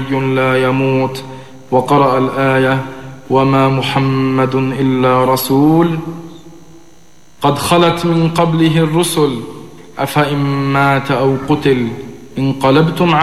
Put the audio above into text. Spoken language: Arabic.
لا يموت، وقرأ الآية: وما محمد إلا رسول قد خلت من قبله الرسل أفإن مات أو قتل انقلبتم